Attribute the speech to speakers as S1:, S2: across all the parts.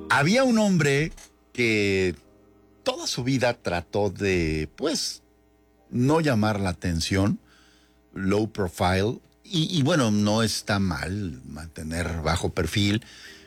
S1: Había un hombre que toda su vida trató de, pues, no llamar la atención, low profile, y bueno, no está mal mantener bajo perfil,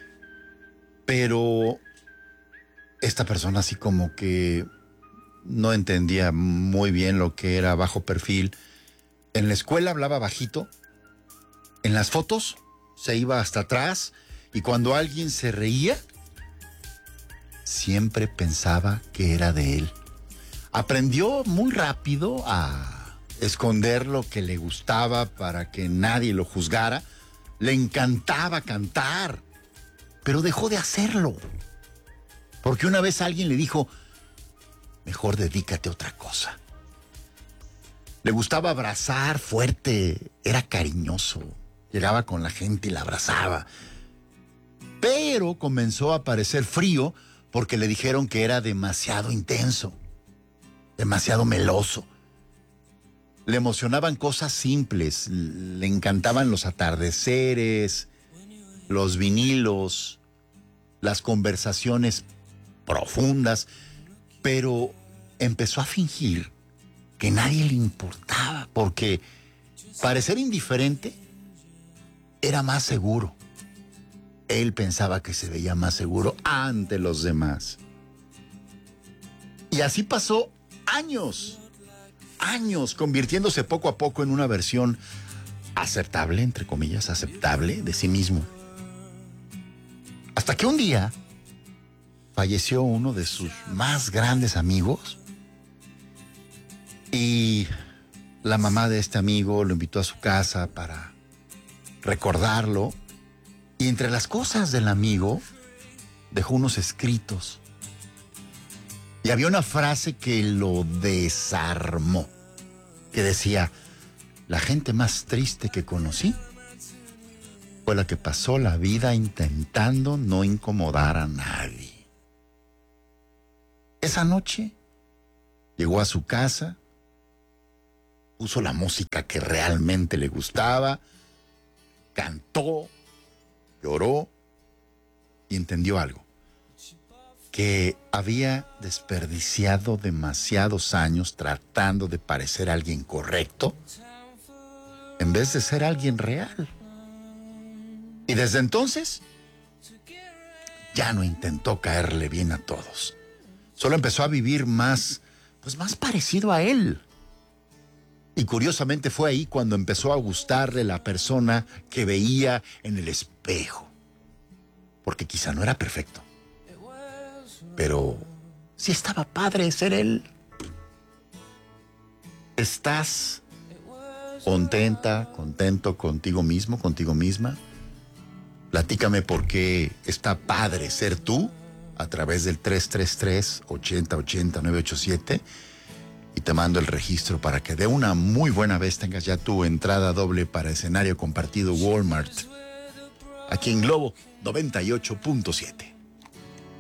S1: pero esta persona así como que no entendía muy bien lo que era bajo perfil. En la escuela hablaba bajito, en las fotos se iba hasta atrás y cuando alguien se reía, siempre pensaba que era de él. Aprendió muy rápido a esconder lo que le gustaba para que nadie lo juzgara. Le encantaba cantar, pero dejó de hacerlo. Porque una vez alguien le dijo, mejor dedícate a otra cosa. Le gustaba abrazar fuerte, era cariñoso. Llegaba con la gente y la abrazaba. Pero comenzó a parecer frío porque le dijeron que era demasiado intenso, demasiado meloso. Le emocionaban cosas simples, le encantaban los atardeceres, los vinilos, las conversaciones profundas, pero empezó a fingir que nadie le importaba, porque parecer indiferente era más seguro. Él pensaba que se veía más seguro ante los demás. Y así pasó años, convirtiéndose poco a poco en una versión aceptable, entre comillas, aceptable de sí mismo. Hasta que un día falleció uno de sus más grandes amigos y la mamá de este amigo lo invitó a su casa para recordarlo. Y entre las cosas del amigo dejó unos escritos. Y había una frase que lo desarmó, que decía, la gente más triste que conocí fue la que pasó la vida intentando no incomodar a nadie. Esa noche llegó a su casa, puso la música que realmente le gustaba, cantó, lloró y entendió algo, que había desperdiciado demasiados años tratando de parecer alguien correcto en vez de ser alguien real. Y desde entonces ya no intentó caerle bien a todos. Solo empezó a vivir más parecido a él. Y curiosamente fue ahí cuando empezó a gustarle la persona que veía en el espejo. Porque quizá no era perfecto, pero sí estaba padre ser él. ¿Estás contento contigo mismo, contigo misma? Platícame por qué está padre ser tú a través del 333-8080-987 y te mando el registro para que de una muy buena vez tengas ya tu entrada doble para escenario compartido Walmart aquí en Globo 98.7.